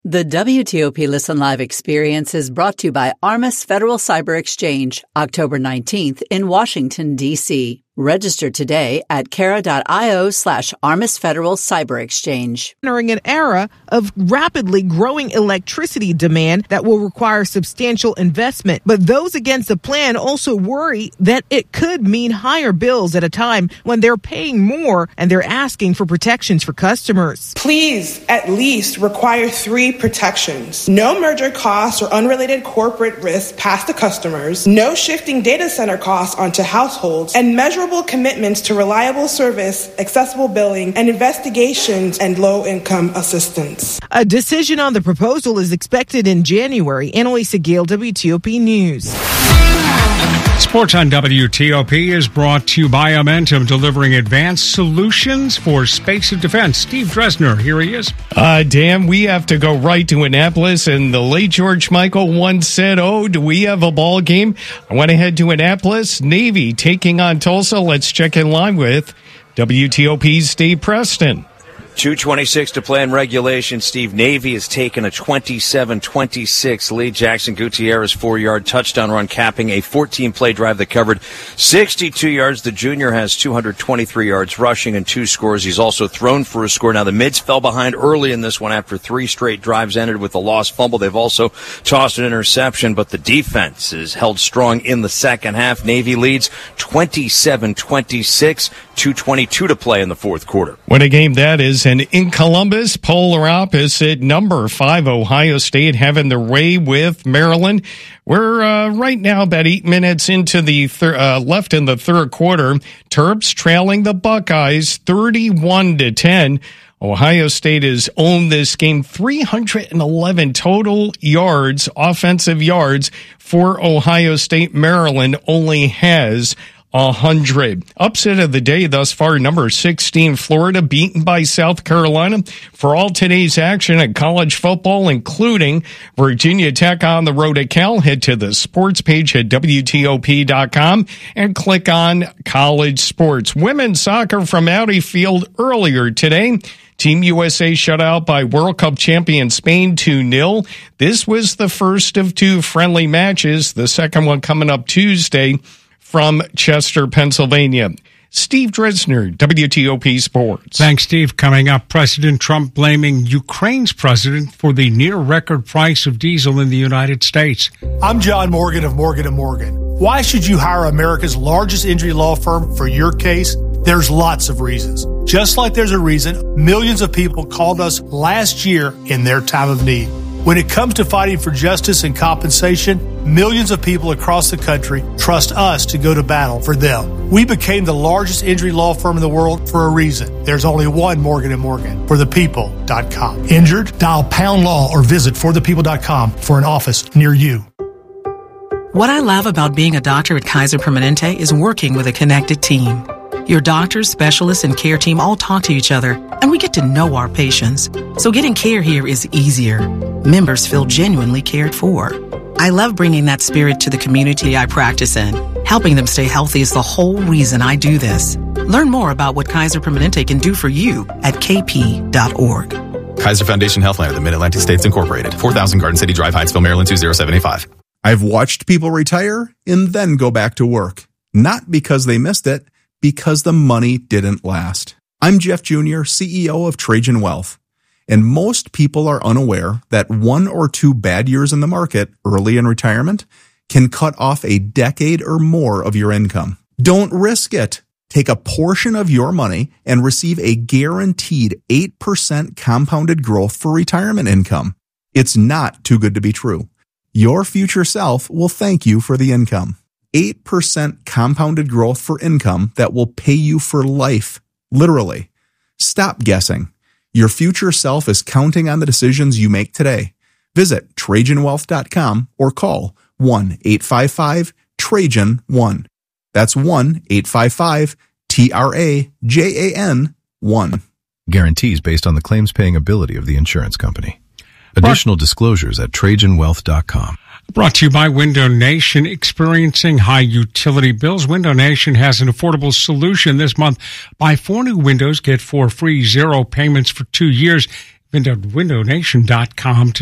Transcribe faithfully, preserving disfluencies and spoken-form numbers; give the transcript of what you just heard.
The W T O P Listen Live experience is brought to you by Armis Federal Cyber Exchange, October nineteenth in Washington, D C Register today at Cara.io slash Armis Federal Cyber Exchange. Entering an era of rapidly growing electricity demand that will require substantial investment. But those against the plan also worry that it could mean higher bills at a time when they're paying more and they're asking for protections for customers. Please at least require three protections. No merger costs or unrelated corporate risks passed to customers, no shifting data center costs onto households, and measurable commitments to reliable service, accessible billing, and investigations and low-income assistance. A decision on the proposal is expected in January. Annalisa Gale, W T O P News. Sports on W T O P is brought to you by Amentum, delivering advanced solutions for space and defense. Steve Dresner, here he is. Uh, Dan, we have to go right to Annapolis, and the late George Michael once said, oh, do we have a ball game? I want to head to Annapolis. Navy taking on Tulsa. Let's check in line with W T O P's Steve Preston. two twenty-six to play in regulation. Steve, Navy has taken a twenty-seven twenty-six lead. Jackson Gutierrez four-yard touchdown run, capping a fourteen-play drive that covered sixty-two yards. The junior has two hundred twenty-three yards rushing and two scores. He's also thrown for a score. Now, the Mids fell behind early in this one after three straight drives ended with a lost fumble. They've also tossed an interception, but the defense is held strong in the second half. Navy leads twenty-seven twenty-six, two twenty-two to play in the fourth quarter. What a game that is. And in Columbus, polar opposite, number five, Ohio State having their way with Maryland. We're uh, right now about eight minutes into the thir- uh, left in the third quarter. Terps trailing the Buckeyes thirty-one to ten. Ohio State has owned this game, three hundred eleven total yards, offensive yards for Ohio State. Maryland only has A hundred. Upset of the day thus far, number sixteen, Florida, beaten by South Carolina. For all today's action at college football, including Virginia Tech on the road at Cal, head to the sports page at W T O P dot com and click on college sports. Women's soccer from Audi Field earlier today. Team U S A shut out by World Cup champion Spain two nil. This was the first of two friendly matches, the second one coming up Tuesday from Chester, Pennsylvania. Steve Dresner, W T O P Sports. Thanks, Steve. Coming up, President Trump blaming Ukraine's president for the near-record price of diesel in the United States. I'm John Morgan of Morgan and Morgan. Why should you hire America's largest injury law firm for your case? There's lots of reasons. Just like there's a reason millions of people called us last year in their time of need. When it comes to fighting for justice and compensation, millions of people across the country trust us to go to battle for them. We became the largest injury law firm in the world for a reason. There's only one Morgan and Morgan, for the people dot com. Injured? Dial pound law or visit for the people dot com for an office near you. What I love about being a doctor at Kaiser Permanente is working with a connected team. Your doctors, specialists, and care team all talk to each other, and we get to know our patients. So getting care here is easier. Members feel genuinely cared for. I love bringing that spirit to the community I practice in. Helping them stay healthy is the whole reason I do this. Learn more about what Kaiser Permanente can do for you at K P dot org. Kaiser Foundation Healthline of the Mid-Atlantic States Incorporated. four thousand Garden City Drive, Hyattsville, Maryland, two zero seven eight five. I've watched people retire and then go back to work. Not because they missed it, because the money didn't last. I'm Jeff Junior, C E O of Trajan Wealth, and most people are unaware that one or two bad years in the market early in retirement can cut off a decade or more of your income. Don't risk it. Take a portion of your money and receive a guaranteed eight percent compounded growth for retirement income. It's not too good to be true. Your future self will thank you for the income. eight percent compounded growth for income that will pay you for life. Literally. Stop guessing. Your future self is counting on the decisions you make today. Visit Trajan Wealth dot com or call one eight five five Trajan one. That's one eight five five T R A J A N one. Guarantees based on the claims paying ability of the insurance company. Additional disclosures at Trajan Wealth dot com. Brought to you by Window Nation. Experiencing high utility bills, Window Nation has an affordable solution this month. Buy four new windows, get four free, zero payments for two years. window, window nation dot com